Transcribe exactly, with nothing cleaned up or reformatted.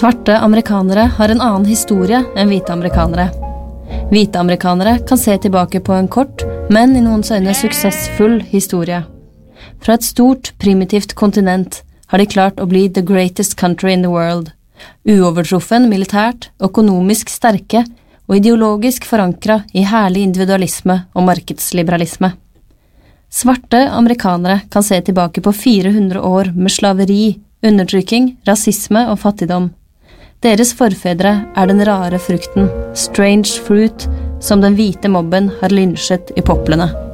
Svarte amerikanere har en annen historie enn hvite amerikanere. Hvite amerikanere kan se tilbake på en kort, men i noens øyne suksessfull historie. Fra et stort, primitivt kontinent har de klart å bli the greatest country in the world, uovertruffen militært, økonomisk sterke og ideologisk forankret i herlig individualisme og markedsliberalisme. Svarte amerikanere kan se tilbake på fire hundre år med slaveri, undertrykking, rasisme og fattigdom. Deres forfedre er den rare frukten, strange fruit, som den hvite mobben har lynsjet i poplene.